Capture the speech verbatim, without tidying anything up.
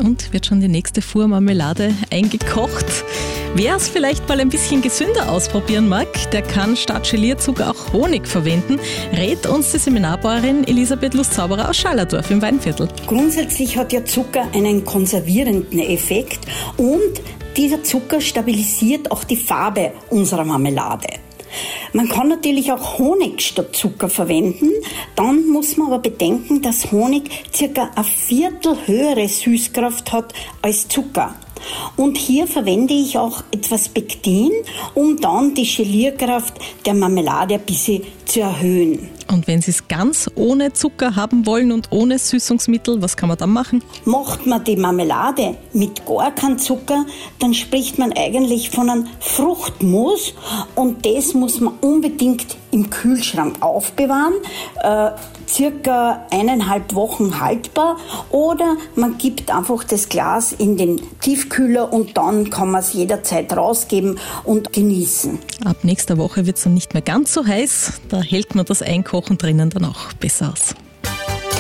Und wird schon die nächste Fuhr Marmelade eingekocht. Wer es vielleicht mal ein bisschen gesünder ausprobieren mag, der kann statt Gelierzucker auch Honig verwenden, rät uns die Seminarbauerin Elisabeth Lust-Zauberer aus Schallerdorf im Weinviertel. Grundsätzlich hat ja Zucker einen konservierenden Effekt und dieser Zucker stabilisiert auch die Farbe unserer Marmelade. Man kann natürlich auch Honig statt Zucker verwenden, dann muss man aber bedenken, dass Honig circa ein Viertel höhere Süßkraft hat als Zucker. Und hier verwende ich auch etwas Pektin, um dann die Gelierkraft der Marmelade ein bisschen zu erhöhen. Und wenn Sie es ganz ohne Zucker haben wollen und ohne Süßungsmittel, was kann man dann machen? Macht man die Marmelade mit gar keinem Zucker, dann spricht man eigentlich von einem Fruchtmus und das muss man unbedingt im Kühlschrank aufbewahren, äh, circa eineinhalb Wochen haltbar, oder man gibt einfach das Glas in den Tiefkühler und dann kann man es jederzeit rausgeben und genießen. Ab nächster Woche wird es dann nicht mehr ganz so heiß, da hält man das Einkochen drinnen dann auch besser aus.